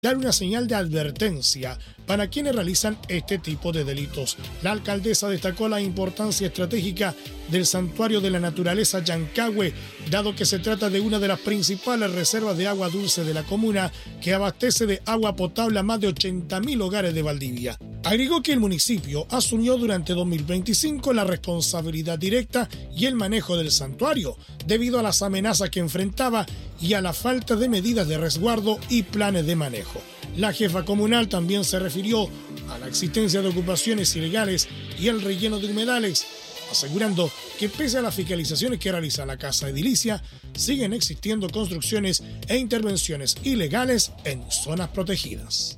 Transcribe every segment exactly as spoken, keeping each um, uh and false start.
dar una señal de advertencia para quienes realizan este tipo de delitos. La alcaldesa destacó la importancia estratégica del Santuario de la Naturaleza Llancahue, dado que se trata de una de las principales reservas de agua dulce de la comuna, que abastece de agua potable a más de ochenta mil hogares de Valdivia. Agregó que el municipio asumió durante dos mil veinticinco la responsabilidad directa y el manejo del santuario, debido a las amenazas que enfrentaba y a la falta de medidas de resguardo y planes de manejo. La jefa comunal también se refirió a la existencia de ocupaciones ilegales y el relleno de humedales, asegurando que pese a las fiscalizaciones que realiza la Casa Edilicia, siguen existiendo construcciones e intervenciones ilegales en zonas protegidas.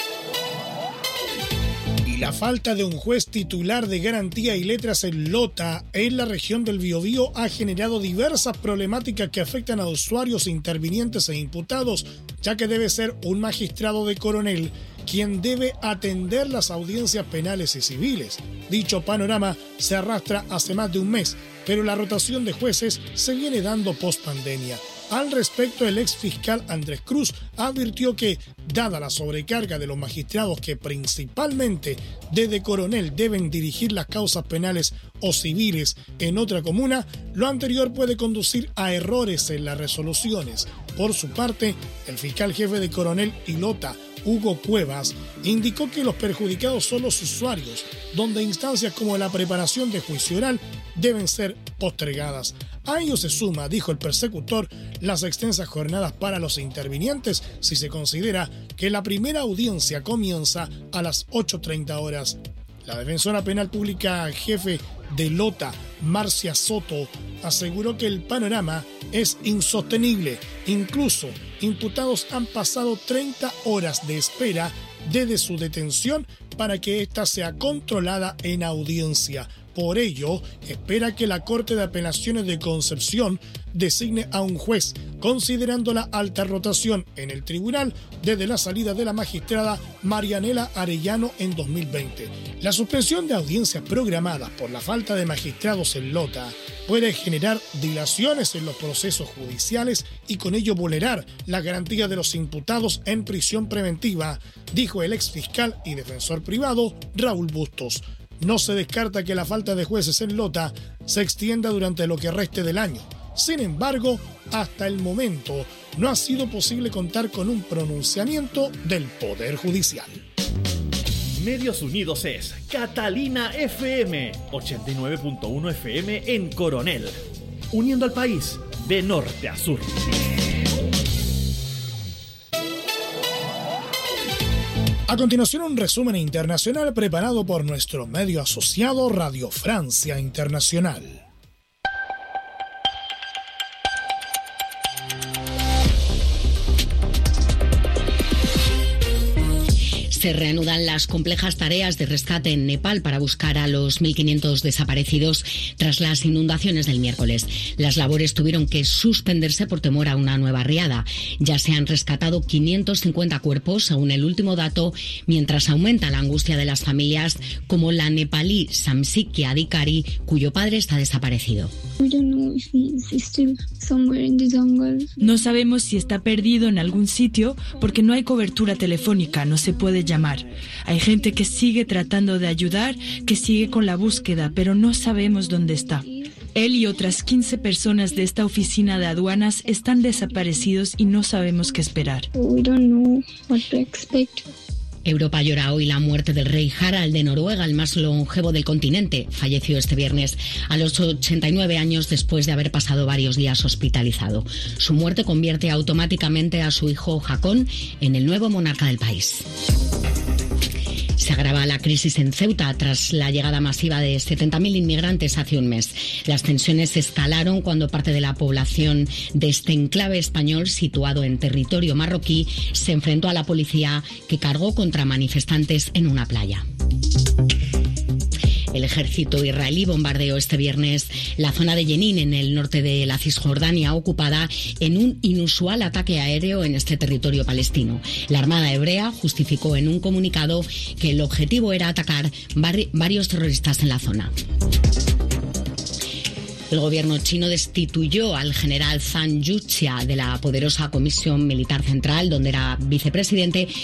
Y la falta de un juez titular de garantía y letras en Lota, en la región del Biobío, ha generado diversas problemáticas que afectan a usuarios, intervinientes e imputados, ya que debe ser un magistrado de coronel quien debe atender las audiencias penales y civiles. Dicho panorama se arrastra hace más de un mes, pero la rotación de jueces se viene dando post-pandemia. Al respecto, el ex fiscal Andrés Cruz advirtió que, dada la sobrecarga de los magistrados que principalmente desde coronel deben dirigir las causas penales o civiles en otra comuna, lo anterior puede conducir a errores en las resoluciones. Por su parte, el fiscal jefe de coronel y Lota, Hugo Cuevas, indicó que los perjudicados son los usuarios, donde instancias como la preparación de juicio oral deben ser postergadas. A ello se suma, dijo el persecutor, las extensas jornadas para los intervinientes si se considera que la primera audiencia comienza a las ocho treinta horas. La defensora penal pública jefe de Lota, Marcia Soto, aseguró que el panorama es insostenible. Incluso, imputados han pasado treinta horas de espera desde su detención para que ésta sea controlada en audiencia. Por ello, espera que la Corte de Apelaciones de Concepción designe a un juez, considerando la alta rotación en el tribunal desde la salida de la magistrada Marianela Arellano en dos mil veinte. La suspensión de audiencias programadas por la falta de magistrados en Lota puede generar dilaciones en los procesos judiciales y con ello vulnerar la garantía de los imputados en prisión preventiva, dijo el exfiscal y defensor privado Raúl Bustos. No se descarta que la falta de jueces en Lota se extienda durante lo que reste del año. Sin embargo, hasta el momento no ha sido posible contar con un pronunciamiento del Poder Judicial. Medios Unidos es Catalina F M, ochenta y nueve punto uno F M en Coronel, uniendo al país de norte a sur. A continuación, un resumen internacional preparado por nuestro medio asociado Radio Francia Internacional. Se reanudan las complejas tareas de rescate en Nepal para buscar a los mil quinientos desaparecidos tras las inundaciones del miércoles. Las labores tuvieron que suspenderse por temor a una nueva riada. Ya se han rescatado quinientos cincuenta cuerpos, según el último dato, mientras aumenta la angustia de las familias, como la nepalí Samsikya Adhikari, cuyo padre está desaparecido. No sabemos si está perdido en algún sitio porque no hay cobertura telefónica, no se puede llamar. Hay gente que sigue tratando de ayudar, que sigue con la búsqueda, pero no sabemos dónde está. Él y otras quince personas de esta oficina de aduanas están desaparecidos y no sabemos qué esperar. Europa llora hoy la muerte del rey Harald de Noruega, el más longevo del continente. Falleció este viernes a los ochenta y nueve años después de haber pasado varios días hospitalizado. Su muerte convierte automáticamente a su hijo Haakon en el nuevo monarca del país. Se agrava la crisis en Ceuta tras la llegada masiva de setenta mil inmigrantes hace un mes. Las tensiones escalaron cuando parte de la población de este enclave español, situado en territorio marroquí, se enfrentó a la policía, que cargó contra manifestantes en una playa. El ejército israelí bombardeó este viernes la zona de Jenin, en el norte de la Cisjordania ocupada, en un inusual ataque aéreo en este territorio palestino. La Armada hebrea justificó en un comunicado que el objetivo era atacar vari- varios terroristas en la zona. El gobierno chino destituyó al general Zhang Yuxia de la poderosa Comisión Militar Central, donde era vicepresidente,